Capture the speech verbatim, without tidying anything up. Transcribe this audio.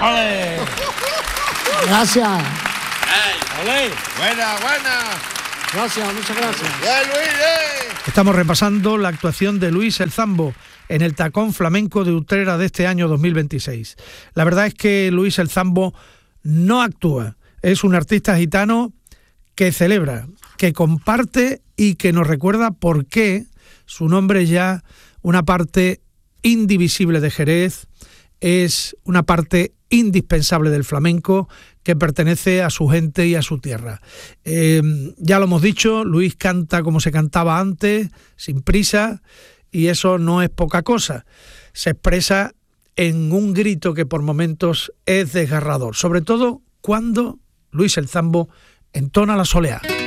¡Ole! Gracias. ¡Ole! Buena, buena. Gracias, muchas gracias. ¡Ya, Luis! Eh. Estamos repasando la actuación de Luis el Zambo en el Tacón Flamenco de Utrera de este año dos mil veintiséis. La verdad es que Luis el Zambo no actúa, es un artista gitano que celebra, que comparte y que nos recuerda por qué su nombre es ya una parte indivisible de Jerez, es una parte indispensable del flamenco que pertenece a su gente y a su tierra. Eh, ya lo hemos dicho, Luis canta como se cantaba antes, sin prisa, y eso no es poca cosa. Se expresa en un grito que por momentos es desgarrador, sobre todo cuando Luis el Zambo entona la soleá.